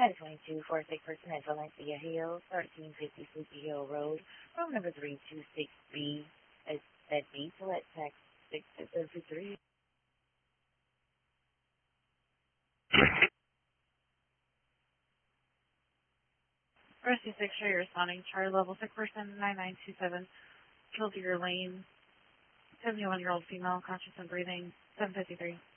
922 for sick person at Valencia Hill, 1350 Sleepy Hill Road, room number 326B. At B, select text 663. Rescue 6, show you're responding. Charlie level sick person 9927, Killdeer Lane, 71-year-old female, conscious and breathing, 753.